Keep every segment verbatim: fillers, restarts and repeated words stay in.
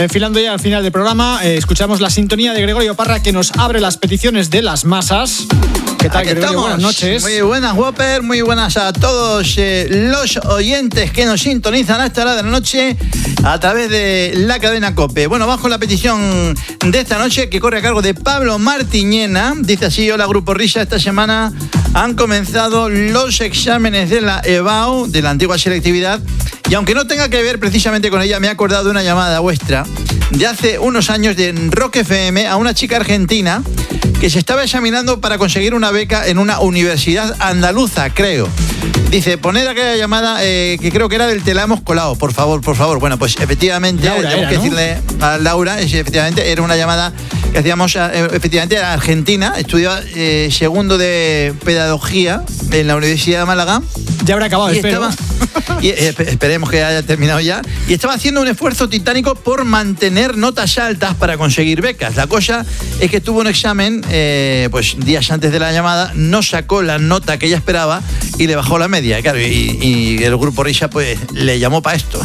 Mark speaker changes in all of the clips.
Speaker 1: Enfilando ya al final del programa, eh, escuchamos la sintonía de Gregorio Parra que nos abre las peticiones de las masas. ¿Qué tal, Gregorio?
Speaker 2: Estamos.
Speaker 1: Buenas noches.
Speaker 2: Muy buenas, Whopper. Muy buenas a todos eh, los oyentes que nos sintonizan a esta hora de la noche a través de la cadena COPE. Bueno, bajo la petición de esta noche que corre a cargo de Pablo Martiñena. Dice así: hola, Grupo Risa. Esta semana han comenzado los exámenes de la EBAU, de la antigua selectividad. Y aunque no tenga que ver precisamente con ella, me he acordado de una llamada vuestra de hace unos años de Rock F M a una chica argentina que se estaba examinando para conseguir una beca en una universidad andaluza, creo. Dice, poner aquella llamada eh, que creo que era del Te la hemos colado, por favor, por favor. Bueno, pues efectivamente,
Speaker 1: Laura
Speaker 2: tenemos
Speaker 1: era,
Speaker 2: que
Speaker 1: ¿no?
Speaker 2: decirle a Laura, es, efectivamente, era una llamada que hacíamos, eh, efectivamente, era argentina, estudiaba eh, segundo de pedagogía en la Universidad de Málaga.
Speaker 1: Ya habrá acabado,
Speaker 2: Y
Speaker 1: espero.
Speaker 2: estaba, y, eh, esperemos que haya terminado ya. Y estaba haciendo un esfuerzo titánico por mantener notas altas para conseguir becas. La cosa es que tuvo un examen, eh, pues días antes de la llamada, no sacó la nota que ella esperaba y le bajó la media. Claro, y, y el Grupo Risa pues le llamó para esto.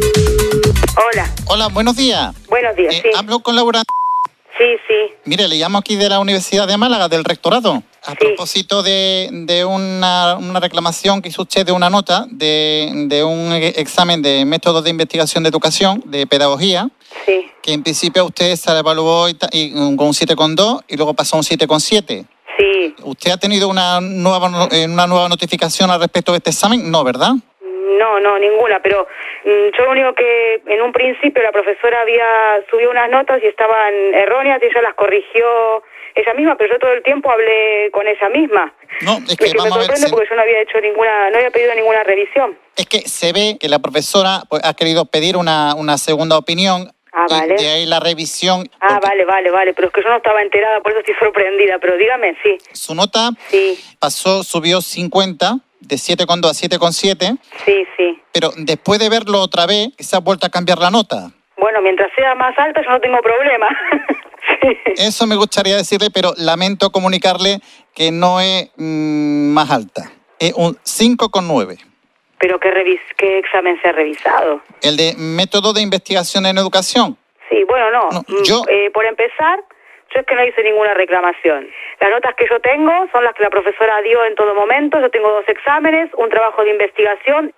Speaker 3: Hola,
Speaker 4: Hola, buenos días.
Speaker 3: buenos días,
Speaker 4: Eh,
Speaker 3: sí.
Speaker 4: Hablo con Laura.
Speaker 3: Sí, sí.
Speaker 4: Mire, le llamo aquí de la Universidad de Málaga, del rectorado. A
Speaker 3: Sí.
Speaker 4: propósito de, de una, una reclamación que hizo usted de una nota de, de un e- examen de métodos de investigación de educación, de pedagogía,
Speaker 3: Sí,
Speaker 4: que en principio usted se la evaluó y ta- y, um, con un siete coma dos y luego pasó a un siete coma siete.
Speaker 3: sí.
Speaker 4: ¿Usted ha tenido una nueva, no- eh, una nueva notificación al respecto de este examen? No, ¿verdad?
Speaker 3: No, no, ninguna, pero mm, yo lo único que en un principio la profesora había subido unas notas y estaban erróneas y ella las corrigió ella misma, pero yo todo el tiempo hablé con ella misma.
Speaker 4: No, es
Speaker 3: Lo
Speaker 4: que
Speaker 3: que me
Speaker 4: vamos a ver.
Speaker 3: sorprende
Speaker 4: se-
Speaker 3: porque yo no había hecho ninguna, no había pedido ninguna revisión.
Speaker 4: Es que se ve que la profesora pues, ha querido pedir una, una segunda opinión.
Speaker 3: Ah,
Speaker 4: y
Speaker 3: vale.
Speaker 4: de ahí la revisión.
Speaker 3: Ah,
Speaker 4: porque
Speaker 3: vale, vale, vale, pero es que yo no estaba enterada, por eso estoy sorprendida, pero dígame, sí,
Speaker 4: Su nota
Speaker 3: sí,
Speaker 4: pasó, subió cincuenta, de siete coma dos a siete coma siete,
Speaker 3: sí, sí.
Speaker 4: pero después de verlo otra vez, se ha vuelto a cambiar la nota.
Speaker 3: Bueno, mientras sea más alta yo no tengo problema. Sí.
Speaker 4: Eso me gustaría decirle, pero lamento comunicarle que no es mm, más alta. Es un cinco coma nueve.
Speaker 3: Pero ¿qué, revis ¿qué examen se ha revisado?
Speaker 4: El de método de investigación en educación.
Speaker 3: Sí, bueno, no.
Speaker 4: No,
Speaker 3: Mm,
Speaker 4: yo-
Speaker 3: eh, por empezar, yo es que no hice ninguna reclamación. Las notas que yo tengo son las que la profesora dio en todo momento. Yo tengo dos exámenes, un trabajo de investigación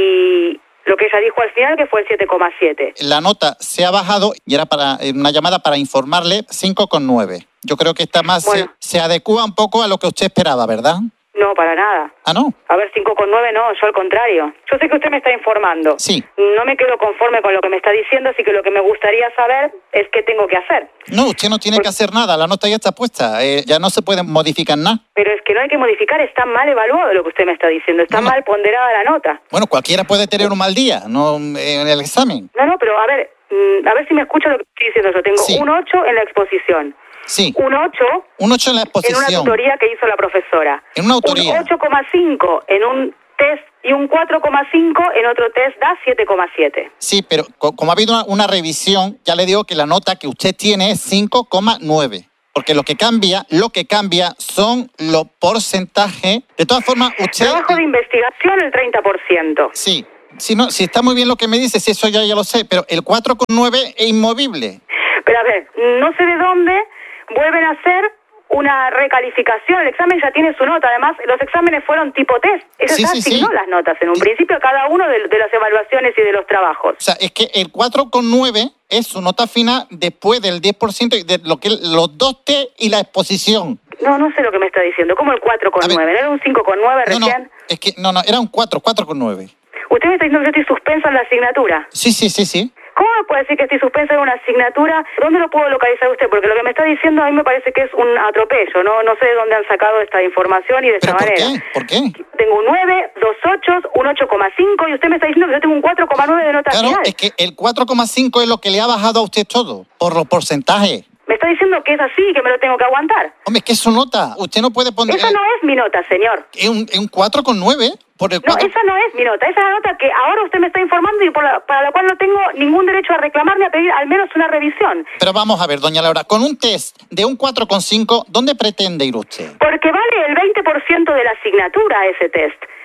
Speaker 3: y lo que ella dijo al final, que fue el siete coma siete.
Speaker 4: La nota se ha bajado y era para eh, una llamada para informarle cinco coma nueve. Yo creo que esta más
Speaker 3: Bueno.
Speaker 4: se, se adecua un poco a lo que usted esperaba, ¿verdad?
Speaker 3: No, para nada.
Speaker 4: Ah, ¿no?
Speaker 3: A ver, cinco coma nueve no, yo al contrario. Yo sé que usted me está informando.
Speaker 4: Sí.
Speaker 3: No me quedo conforme con lo que me está diciendo, así que lo que me gustaría saber es qué tengo que hacer.
Speaker 4: No, usted no tiene que hacer nada, la nota ya está puesta, eh, ya no se puede modificar nada.
Speaker 3: Pero es que no hay que modificar, está mal evaluado lo que usted me está diciendo, está
Speaker 4: No, no.
Speaker 3: mal ponderada la nota.
Speaker 4: Bueno, cualquiera puede tener un mal día, no eh, en el examen.
Speaker 3: No, no, pero a ver, mm, a ver si me escucha lo que estoy diciendo yo. Tengo
Speaker 4: Sí.
Speaker 3: un ocho en la exposición,
Speaker 4: Sí,
Speaker 3: un ocho
Speaker 4: un ocho en la
Speaker 3: en una
Speaker 4: exposición.
Speaker 3: tutoría que hizo la profesora,
Speaker 4: En una autoría.
Speaker 3: un ocho coma cinco en un test y un cuatro coma cinco en otro test da siete coma siete.
Speaker 4: Sí, pero co- como ha habido una, una revisión, ya le digo que la nota que usted tiene es cinco coma nueve. Porque lo que cambia, lo que cambia son los porcentajes. De todas formas, usted...
Speaker 3: Trabajo de investigación el treinta por ciento.
Speaker 4: Sí, sí, no, sí está muy bien lo que me dice, sí, eso ya, ya lo sé, pero el cuatro coma nueve es inmovible.
Speaker 3: Pero a ver, no sé de dónde vuelven a hacer una recalificación. El examen ya tiene su nota. Además, los exámenes fueron tipo test. Ella
Speaker 4: Sí,
Speaker 3: ya
Speaker 4: sí, sí.
Speaker 3: asignó las notas en un
Speaker 4: Sí.
Speaker 3: principio a cada uno de, de las evaluaciones y de los trabajos.
Speaker 4: O sea, es que el cuatro coma nueve es su nota final después del diez por ciento de lo que los dos T y la exposición.
Speaker 3: No, no sé lo que me está diciendo. ¿Cómo el cuatro coma nueve?
Speaker 4: A ver.
Speaker 3: ¿No era un cinco coma nueve
Speaker 4: No, no,
Speaker 3: recién?
Speaker 4: es que no, no, era un cuatro, cuatro coma nueve.
Speaker 3: Usted me está diciendo que yo estoy suspensa en la asignatura.
Speaker 4: Sí, sí, sí, sí.
Speaker 3: ¿Cómo me puede decir que estoy suspensa en una asignatura? ¿Dónde lo puedo localizar usted? Porque lo que me está diciendo a mí me parece que es un atropello. No, no sé de dónde han sacado esta información y de
Speaker 4: ¿Pero
Speaker 3: esta
Speaker 4: por
Speaker 3: manera.
Speaker 4: qué? ¿Por qué?
Speaker 3: Tengo un nueve, dos ochos, un ocho coma cinco y usted me está diciendo que yo tengo un cuatro coma nueve de nota
Speaker 4: Claro,
Speaker 3: final.
Speaker 4: es que el cuatro coma cinco es lo que le ha bajado a usted todo, por los porcentajes.
Speaker 3: Me está diciendo que es así y que me lo tengo que aguantar.
Speaker 4: Hombre, es que es su nota. Usted no puede poner...
Speaker 3: Esa no es mi nota, señor.
Speaker 4: Es un, es un cuatro coma nueve por el
Speaker 3: No,
Speaker 4: cuatro...
Speaker 3: esa no es mi nota. Esa es la nota que ahora usted me está informando y por la, para la cual no tengo ningún derecho a reclamar ni a pedir al menos una revisión.
Speaker 4: Pero vamos a ver, doña Laura, con un test de un cuatro coma cinco, ¿dónde pretende ir usted?
Speaker 3: Porque vale el veinte por ciento de la asignatura ese test.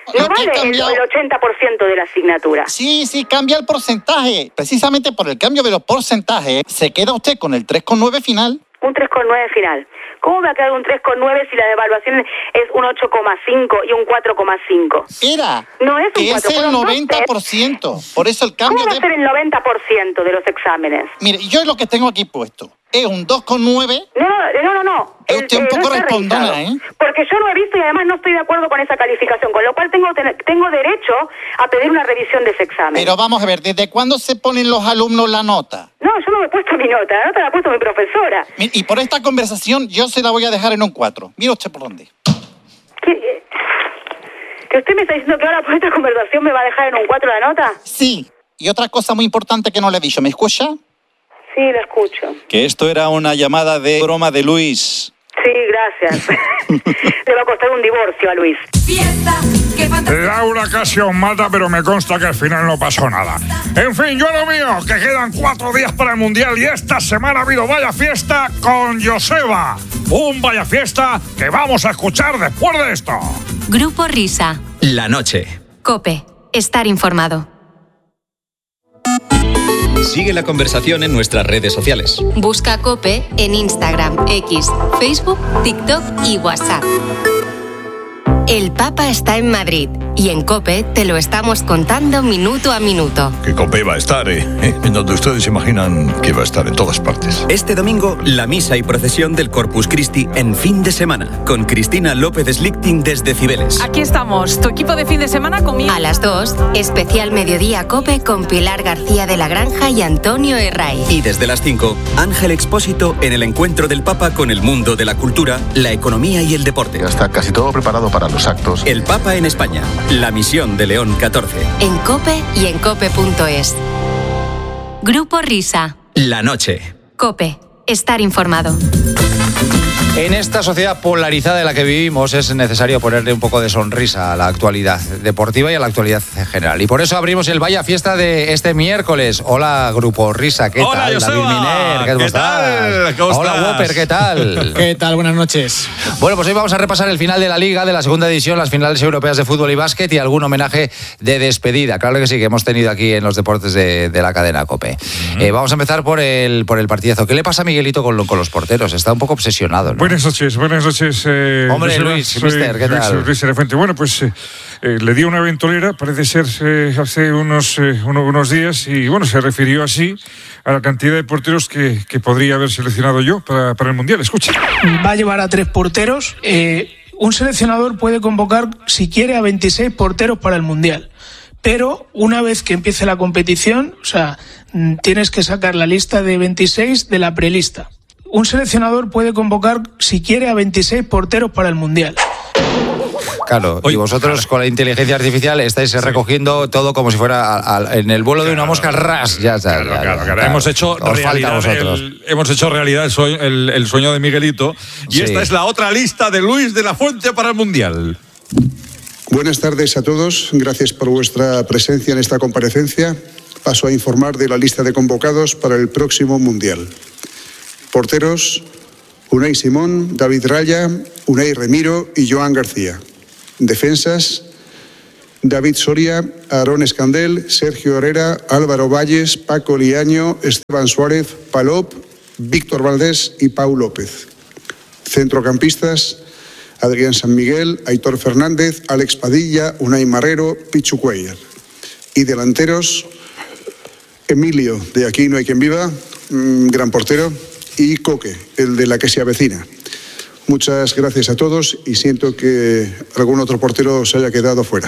Speaker 3: No vale el, el ochenta por ciento de la asignatura.
Speaker 4: Sí, sí, cambia el porcentaje. Precisamente por el cambio de los porcentajes, se queda usted con el tres coma nueve final.
Speaker 3: Un tres coma nueve final. ¿Cómo me va a quedar un tres coma nueve si la devaluación es un ocho coma cinco y un cuatro coma cinco?
Speaker 4: Era.
Speaker 3: No es un
Speaker 4: que
Speaker 3: cuatro,
Speaker 4: es el noventa por ciento. Por eso el cambio
Speaker 3: ¿Cómo va
Speaker 4: de...
Speaker 3: a ser el noventa por ciento de los exámenes?
Speaker 4: Mire, yo lo que tengo aquí puesto es un dos coma nueve.
Speaker 3: No, no, no, no.
Speaker 4: Es usted un
Speaker 3: El- eh,
Speaker 4: poco
Speaker 3: no está
Speaker 4: respondona,
Speaker 3: revisado.
Speaker 4: ¿eh?
Speaker 3: Porque yo no he visto y además no estoy de acuerdo con esa calificación, con lo cual tengo, ten- tengo derecho a pedir una revisión de ese examen.
Speaker 4: Pero vamos a ver, ¿desde cuándo se ponen los alumnos la nota?
Speaker 3: No, yo no me he puesto mi nota, la nota la ha puesto mi profesora.
Speaker 4: Mire, y por esta conversación yo se la voy a dejar en un cuatro. Mire usted por dónde.
Speaker 3: ¿Qué? ¿Que usted me está diciendo que ahora por esta conversación me va a dejar en un cuatro la nota?
Speaker 4: Sí. Y otra cosa muy importante que no le he dicho, ¿me escucha?
Speaker 3: Sí, la escucho.
Speaker 5: Que esto era una llamada de broma de Luis.
Speaker 3: Sí, gracias. Le va a costar un divorcio a Luis.
Speaker 6: Fiesta, qué fantasía.
Speaker 7: Laura casi os mata, pero me consta que al final no pasó nada. En fin, yo lo mío, que quedan cuatro días para el Mundial y esta semana ha habido Vaya Fiesta con Joseba. Un Vaya Fiesta que vamos a escuchar después de esto.
Speaker 8: Grupo Risa.
Speaker 9: La noche.
Speaker 8: COPE. Estar informado.
Speaker 9: Sigue la conversación en nuestras redes sociales.
Speaker 8: Busca COPE en Instagram, X, Facebook, TikTok y WhatsApp. El Papa está en Madrid y en COPE te lo estamos contando minuto a minuto.
Speaker 10: Que COPE va a estar, ¿eh? En donde ustedes imaginan que va a estar en todas partes.
Speaker 9: Este domingo, la misa y procesión del Corpus Christi en fin de semana, con Cristina López Slichting desde Cibeles.
Speaker 6: Aquí estamos, tu equipo de fin de semana conmigo.
Speaker 8: A las dos, especial Mediodía COPE con Pilar García de la Granja y Antonio Herray.
Speaker 9: Y desde las cinco, Ángel Expósito en el encuentro del Papa con el mundo de la cultura, la economía y el deporte.
Speaker 10: Ya está casi todo preparado para los actos.
Speaker 9: El Papa en España, la misión de León catorce.
Speaker 8: En COPE y en cope punto es. Grupo Risa.
Speaker 9: La noche.
Speaker 8: COPE. Estar informado.
Speaker 11: En esta sociedad polarizada en la que vivimos es necesario ponerle un poco de sonrisa a la actualidad deportiva y a la actualidad en general. Y por eso abrimos el Vaya Fiesta de este miércoles. Hola, Grupo Risa, ¿qué
Speaker 5: Hola,
Speaker 11: tal?
Speaker 5: Joseba.
Speaker 11: David Miner, ¿qué,
Speaker 5: ¿Qué
Speaker 11: estás?
Speaker 5: tal? ¿Cómo
Speaker 11: Hola,
Speaker 5: estás?
Speaker 11: Whopper, ¿qué tal?
Speaker 1: ¿Qué tal? Buenas noches.
Speaker 11: Bueno, pues hoy vamos a repasar el final de la Liga, de la segunda edición, las finales europeas de fútbol y básquet y algún homenaje de despedida. Claro que sí, que hemos tenido aquí en los deportes de, de la cadena COPE. Uh-huh. Eh, vamos a empezar por el, por el partidazo. ¿Qué le pasa a Miguelito con, con los porteros? Está un poco obsesionado, ¿no?
Speaker 7: Buenas noches, buenas noches. Eh,
Speaker 11: Hombre,
Speaker 7: Joseba,
Speaker 11: Luis,
Speaker 7: soy
Speaker 11: mister, ¿qué
Speaker 7: Luis,
Speaker 11: tal?
Speaker 7: Luis Elefuente. Bueno, pues eh, eh, le di una ventolera, parece ser eh, hace unos, eh, uno, unos días, y bueno, se refirió así a la cantidad de porteros que, que podría haber seleccionado yo para, para el Mundial. Escucha.
Speaker 12: Va a llevar a tres porteros. Eh, un seleccionador puede convocar, si quiere, a veintiséis porteros para el Mundial. Pero una vez que empiece la competición, o sea, tienes que sacar la lista de veintiséis de la prelista. Un seleccionador puede convocar, si quiere, a veintiséis porteros para el Mundial.
Speaker 11: Claro, Oye, y vosotros claro. con la inteligencia artificial estáis sí. recogiendo todo como si fuera a, a, en el vuelo claro. de una mosca, ras, ya está.
Speaker 5: Claro,
Speaker 11: claro,
Speaker 5: claro, claro.
Speaker 11: claro.
Speaker 5: Hemos hecho
Speaker 11: Os
Speaker 5: realidad el, hemos hecho realidad el sueño, el, el sueño de Miguelito y sí. esta es la otra lista de Luis de la Fuente para el Mundial.
Speaker 13: Buenas tardes a todos, gracias por vuestra presencia en esta comparecencia. Paso a informar de la lista de convocados para el próximo Mundial. Porteros: Unai Simón, David Raya, Unai Remiro y Joan García. Defensas: David Soria, Aarón Escandel, Sergio Herrera, Álvaro Valles, Paco Liaño, Esteban Suárez, Palop, Víctor Valdés y Pau López. Centrocampistas: Adrián San Miguel, Aitor Fernández, Alex Padilla, Unai Marrero, Pichu Cuellar. Y delanteros: Emilio, de Aquí no hay quien viva, mmm, gran portero, y Coque, el de La que se avecina. Muchas gracias a todos y siento que algún otro portero se haya quedado fuera.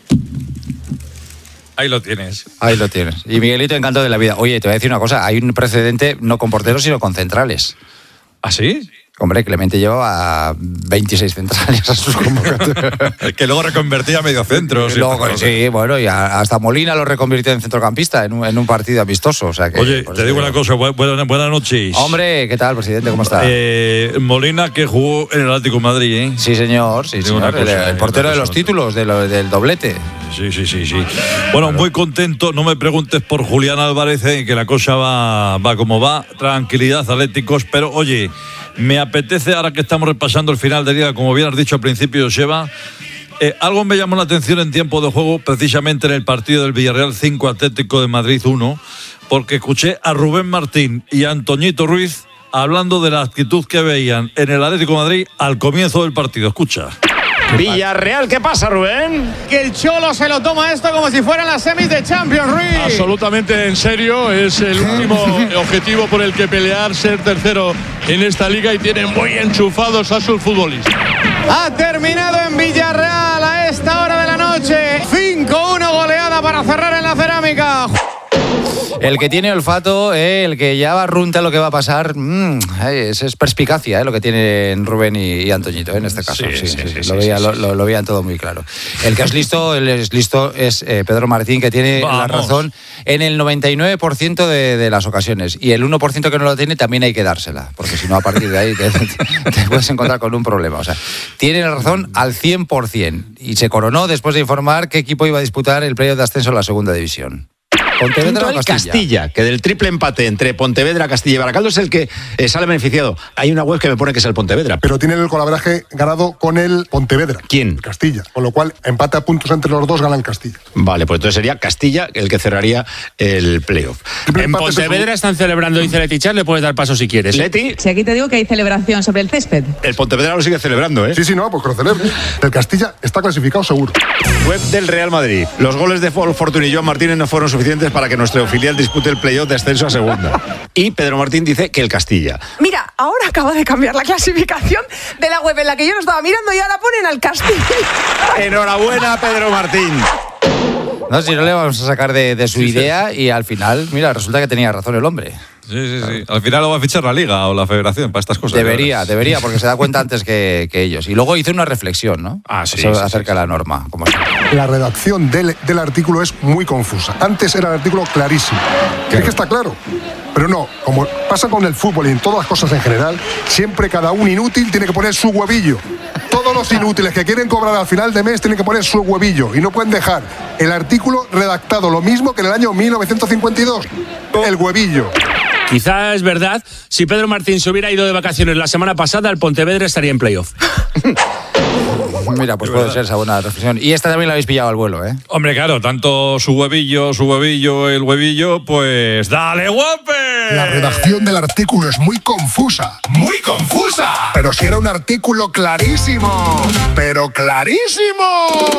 Speaker 5: Ahí lo tienes.
Speaker 11: Ahí lo tienes. Y Miguelito, encantado de la vida. Oye, te voy a decir una cosa, hay un precedente no con porteros sino con centrales.
Speaker 5: ¿Ah, sí?
Speaker 11: Hombre, Clemente lleva veintiséis centrales a sus convocatorias.
Speaker 5: Que luego reconvertía a mediocentros.
Speaker 11: Luego, sí, bueno, y hasta Molina lo reconvirtió en centrocampista en un, en un partido amistoso. O sea que,
Speaker 5: Oye, te digo una cosa, buenas buena noches.
Speaker 11: Hombre, ¿qué tal, presidente? ¿Cómo está?
Speaker 5: Eh, Molina, que jugó en el Atlético de Madrid, ¿eh?
Speaker 11: Sí, señor, sí, señor. Cosa, el, el portero de los títulos, de lo, del doblete.
Speaker 5: Sí, sí, sí, sí. Bueno, claro. Muy contento, no me preguntes por Julián Álvarez, eh, que la cosa va, va como va. Tranquilidad, Atléticos, pero oye, me apetece, ahora que estamos repasando el final de liga, como bien has dicho al principio, Joseba, Eh, algo me llamó la atención en tiempo de juego, precisamente en el partido del Villarreal cinco, Atlético de Madrid uno, porque escuché a Rubén Martín y a Antoñito Ruiz hablando de la actitud que veían en el Atlético de Madrid al comienzo del partido. Escucha.
Speaker 14: Villarreal, ¿qué pasa, Rubén?
Speaker 15: Que el Cholo se lo toma esto como si fueran las semis de Champions, Ruiz.
Speaker 16: Absolutamente en serio, es el último objetivo por el que pelear, ser tercero en esta liga, y tienen muy enchufados a sus futbolistas.
Speaker 15: Ha terminado en Villarreal a esta hora de la noche. cinco uno goleada para cerrar en la cerámica.
Speaker 11: El que tiene olfato, eh, el que ya barrunta lo que va a pasar, mmm, es, es perspicacia eh, lo que tienen Rubén y, y Antoñito eh, en este caso. Sí, sí, sí, sí, sí, lo, veía, sí, sí, lo, lo, lo veían todo muy claro. El que es listo, el es listo es eh, Pedro Martín, que tiene Vamos. la razón en el noventa y nueve por ciento de, de las ocasiones. Y el uno por ciento que no lo tiene también hay que dársela, porque si no a partir de ahí te, te, te puedes encontrar con un problema. O sea, tiene la razón al cien por ciento y se coronó después de informar qué equipo iba a disputar el playoff de ascenso a la segunda división.
Speaker 14: Pontevedra o Castilla. Castilla, que del triple empate entre Pontevedra, Castilla y Baracaldo es el que eh, sale beneficiado. Hay una web que me pone que es el Pontevedra.
Speaker 17: Pero tiene el colaboraje ganado con el Pontevedra.
Speaker 14: ¿Quién?
Speaker 17: Castilla. Con lo cual, empate a puntos entre los dos, ganan Castilla.
Speaker 14: Vale, pues entonces sería Castilla el que cerraría el playoff.
Speaker 16: En Pontevedra están celebrando, dice Leti Char, le puedes dar paso si quieres.
Speaker 14: Leti.
Speaker 18: Si aquí te digo que hay celebración sobre el césped.
Speaker 14: El Pontevedra lo sigue celebrando, ¿eh?
Speaker 17: Sí, sí, no, pues que lo celebre. El Castilla está clasificado seguro.
Speaker 14: Web del Real Madrid. Los goles de Fortuny y Joan Martínez no fueron suficientes para que nuestro filial dispute el playoff de ascenso a segunda. Y Pedro Martín dice que el Castilla.
Speaker 19: Mira, ahora acaba de cambiar la clasificación de la web en la que yo lo estaba mirando y ahora ponen al Castilla.
Speaker 14: Enhorabuena, Pedro Martín.
Speaker 11: No, si no le vamos a sacar de, de su sí, idea sí. Y al final, mira, resulta que tenía razón el hombre.
Speaker 5: Sí, sí, sí. Al final lo va a fichar la Liga o la Federación para estas cosas.
Speaker 11: Debería, debería, porque se da cuenta antes que, que ellos. Y luego hizo una reflexión, ¿no?
Speaker 14: Ah, sí.
Speaker 11: Eso
Speaker 14: sí
Speaker 11: acerca
Speaker 14: sí,
Speaker 11: de la norma. Como
Speaker 17: la redacción del, del artículo es muy confusa. Antes era el artículo clarísimo. Claro. Es que está claro. Pero no, como pasa con el fútbol y en todas las cosas en general, siempre cada un inútil tiene que poner su huevillo. Todos los inútiles que quieren cobrar al final de mes tienen que poner su huevillo y no pueden dejar el artículo redactado lo mismo que en el año mil novecientos cincuenta y dos. El huevillo.
Speaker 16: Quizá es verdad, si Pedro Martín se hubiera ido de vacaciones la semana pasada, el Pontevedra estaría en playoff.
Speaker 11: Mira, pues puede ser esa buena reflexión. Y esta también la habéis pillado al vuelo, ¿eh?
Speaker 5: Hombre, claro, tanto su huevillo, su huevillo, el huevillo, pues ¡dale, guape!
Speaker 17: La redacción del artículo es muy confusa. ¡Muy confusa! Pero si era un artículo clarísimo. ¡Pero clarísimo!